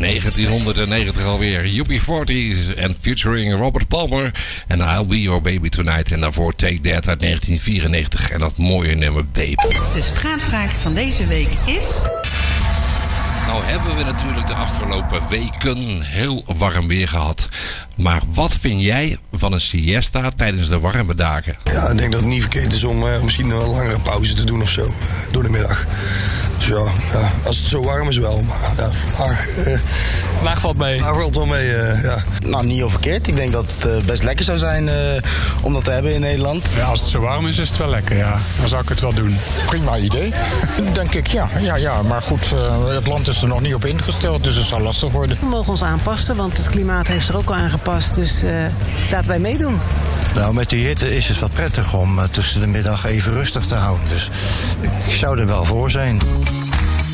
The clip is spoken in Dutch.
1990 alweer. UB40 en featuring Robert Palmer. En I'll Be Your Baby Tonight. En daarvoor Take That uit 1994. En dat mooie nummer Baby. De straatvraag van deze week is... Nou hebben we natuurlijk de afgelopen weken heel warm weer gehad. Maar wat vind jij van een siesta tijdens de warme dagen? Ja, ik denk dat het niet verkeerd is om misschien een langere pauze te doen of zo. Door de middag. Dus ja, als het zo warm is wel. Maar ja, vandaag valt mee. Vandaag valt wel mee, ja. Nou, niet heel verkeerd. Ik denk dat het best lekker zou zijn om dat te hebben in Nederland. Ja, als het zo warm is het wel lekker, ja. Dan zou ik het wel doen. Prima idee, denk ik, ja. Maar goed, het land is er nog niet op ingesteld, dus het zal lastig worden. We mogen ons aanpassen, want het klimaat heeft er ook al aangepast. Dus laten wij meedoen. Nou, met die hitte is het wat prettig om tussen de middag even rustig te houden. Dus ik zou er wel voor zijn.